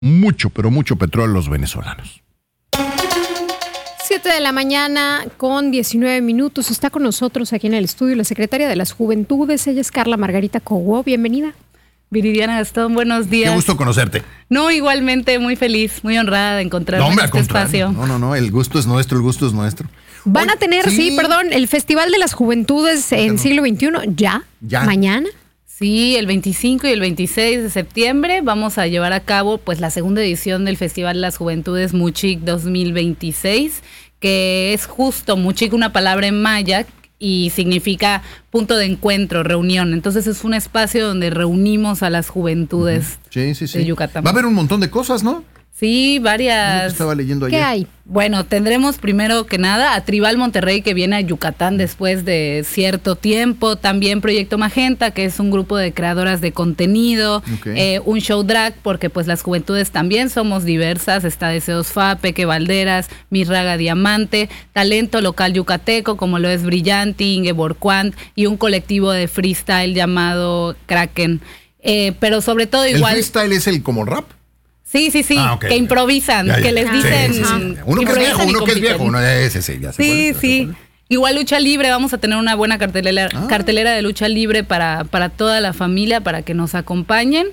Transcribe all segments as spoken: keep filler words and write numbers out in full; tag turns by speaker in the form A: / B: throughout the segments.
A: mucho, pero mucho petróleo a los venezolanos.
B: siete de la mañana con diecinueve minutos. Está con nosotros aquí en el estudio la secretaria de las Juventudes. Ella es Carla Margarita Cobo. Bienvenida.
C: Viridiana Gastón, buenos días.
A: Qué gusto conocerte.
C: No, igualmente, muy feliz, muy honrada de encontrarme
A: no,
C: en este espacio.
A: No, no, no, el gusto es nuestro, el gusto es nuestro.
B: Van
A: Oye,
B: a tener, sí. sí, perdón, el Festival de las Juventudes en siglo veintiuno, ¿ya? ¿Ya? ¿Mañana?
C: Sí, el veinticinco y el veintiséis de septiembre vamos a llevar a cabo pues la segunda edición del Festival de las Juventudes Muchik dos mil veintiséis, que es justo, Muchik, una palabra en maya, y significa punto de encuentro, reunión. Entonces es un espacio donde reunimos a las juventudes
A: sí, sí, sí.
C: de Yucatán.
A: Va a haber un montón de cosas, ¿no?
C: Sí, varias.
A: Estaba leyendo ayer.
B: ¿Qué hay?
C: Bueno, tendremos primero que nada a Tribal Monterrey, que viene a Yucatán después de cierto tiempo. También Proyecto Magenta, que es un grupo de creadoras de contenido. Okay. Eh, un show drag, porque pues las juventudes también somos diversas. Está Deseos Fa, Peque Valderas, Mirraga Diamante, talento local yucateco, como lo es Brillanti, Ingeborg Quant, y un colectivo de freestyle llamado Kraken. Eh, pero sobre todo igual...
A: ¿El freestyle es el como rap?
C: Sí, sí, sí, ah, okay. que improvisan, ya, ya. que les dicen... Sí, sí, sí.
A: Uno que es viejo, uno que es viejo, uno ese, sí, ya se
C: Sí, puede, sí. Igual lucha libre, vamos a tener una buena cartelera, ah. cartelera de lucha libre para, para toda la familia, para que nos acompañen.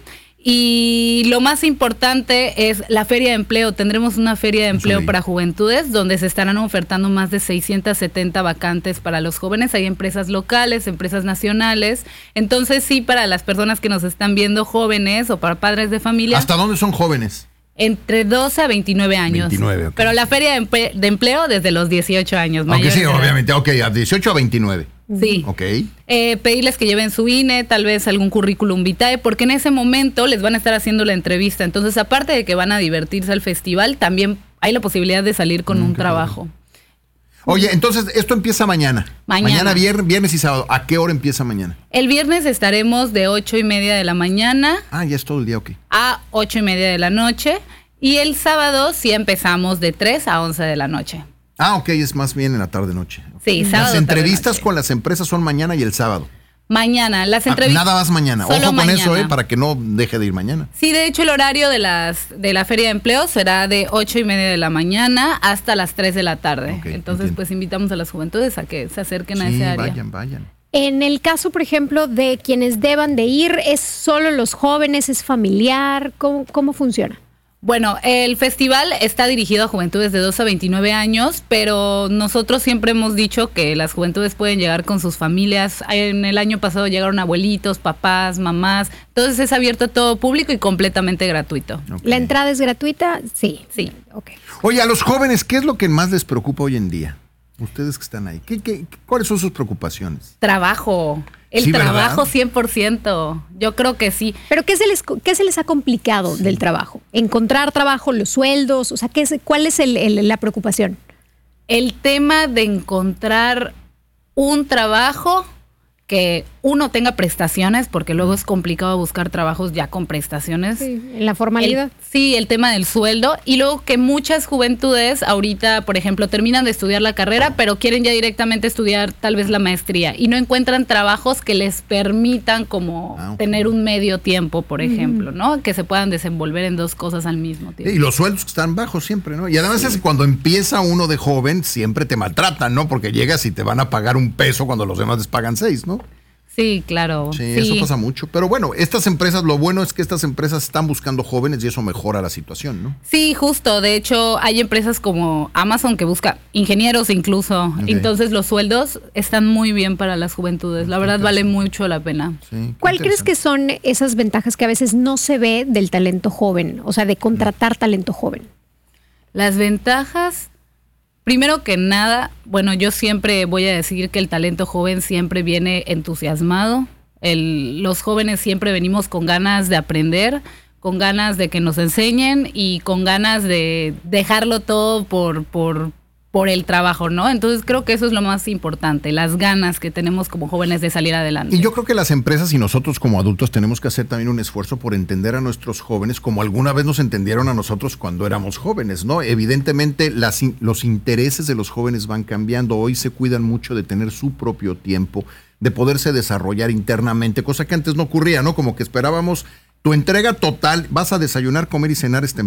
C: Y lo más importante es la feria de empleo. Tendremos una feria de empleo para juventudes donde se estarán ofertando más de seiscientas setenta vacantes para los jóvenes. Hay empresas locales, empresas nacionales. Entonces sí, para las personas que nos están viendo jóvenes o para padres de familia.
A: ¿Hasta dónde son jóvenes?
C: Entre doce a veintinueve años. veintinueve, okay. Pero la feria de, emple- de empleo desde los dieciocho años.
A: Aunque sí, obviamente. Ok, a dieciocho a veintinueve.
C: Sí.
A: Ok.
C: Eh, pedirles que lleven su I N E, tal vez algún currículum vitae, porque en ese momento les van a estar haciendo la entrevista. Entonces, aparte de que van a divertirse al festival, también hay la posibilidad de salir con mm, un trabajo.
A: Padre. Oye, entonces, esto empieza mañana. Mañana. Mañana, viernes, viernes y sábado. ¿A qué hora empieza mañana?
C: El viernes estaremos de ocho y media de la mañana.
A: Ah, ya es todo el día, ok.
C: A ocho y media de la noche. Y el sábado sí empezamos de tres a once de la noche.
A: Ah, ok, es más bien en la tarde-noche.
C: Sí, sábado.
A: Las entrevistas con las empresas son mañana y el sábado.
C: Mañana, las entrevistas.
A: Ah, nada más mañana. Ojo con mañana. Eso, eh, para que no deje de ir mañana.
C: Sí, de hecho el horario de las de la feria de empleo será de ocho y media de la mañana hasta las tres de la tarde. Okay, Entonces, entiendo. Pues invitamos a las juventudes a que se acerquen
A: sí,
C: a ese área.
A: Vayan, vayan.
B: En el caso, por ejemplo, de quienes deban de ir, ¿es solo los jóvenes, es familiar? ¿Cómo, cómo funciona?
C: Bueno, el festival está dirigido a juventudes de doce a veintinueve años, pero nosotros siempre hemos dicho que las juventudes pueden llegar con sus familias. En el año pasado llegaron abuelitos, papás, mamás. Entonces es abierto a todo público y completamente gratuito.
B: Okay. ¿La entrada es gratuita? Sí.
C: Sí.
B: Okay.
A: Oye, a los jóvenes, ¿qué es lo que más les preocupa hoy en día? Ustedes que están ahí, ¿qué, qué, ¿cuáles son sus preocupaciones?
C: Trabajo. El sí, trabajo ¿verdad? cien por ciento, yo creo que sí.
B: ¿Pero qué se les, qué se les ha complicado sí. del trabajo? ¿Encontrar trabajo, los sueldos? O sea, ¿qué es, ¿cuál es el, el, la preocupación?
C: El tema de encontrar un trabajo que uno tenga prestaciones, porque luego es complicado buscar trabajos ya con prestaciones.
B: Sí, en la formalidad.
C: El, sí, el tema del sueldo. Y luego que muchas juventudes ahorita, por ejemplo, terminan de estudiar la carrera, pero quieren ya directamente estudiar tal vez la maestría y no encuentran trabajos que les permitan como ah, okay. tener un medio tiempo, por ejemplo, ¿no? Que se puedan desenvolver en dos cosas al mismo tiempo.
A: Y los sueldos están bajos siempre, ¿no? Y además sí. es cuando empieza uno de joven, siempre te maltratan, ¿no? Porque llegas y te van a pagar un peso cuando los demás les pagan seis, ¿no?
C: Sí, claro.
A: Sí,
C: sí,
A: eso pasa mucho. Pero bueno, estas empresas, lo bueno es que estas empresas están buscando jóvenes y eso mejora la situación, ¿no?
C: Sí, justo. De hecho, hay empresas como Amazon que busca ingenieros incluso. Okay. Entonces, los sueldos están muy bien para las juventudes. La verdad, vale mucho la pena.
B: Sí, ¿cuál crees que son esas ventajas que a veces no se ve del talento joven? O sea, de contratar mm. talento joven.
C: Las ventajas... Primero que nada, bueno, yo siempre voy a decir que el talento joven siempre viene entusiasmado. El, los jóvenes siempre venimos con ganas de aprender, con ganas de que nos enseñen y con ganas de dejarlo todo por, por, por el trabajo, ¿no? Entonces creo que eso es lo más importante, las ganas que tenemos como jóvenes de salir adelante.
A: Y yo creo que las empresas y nosotros como adultos tenemos que hacer también un esfuerzo por entender a nuestros jóvenes como alguna vez nos entendieron a nosotros cuando éramos jóvenes, ¿no? Evidentemente las, los intereses de los jóvenes van cambiando, hoy se cuidan mucho de tener su propio tiempo, de poderse desarrollar internamente, cosa que antes no ocurría, ¿no? Como que esperábamos Tu entrega total, vas a desayunar, comer y cenar esta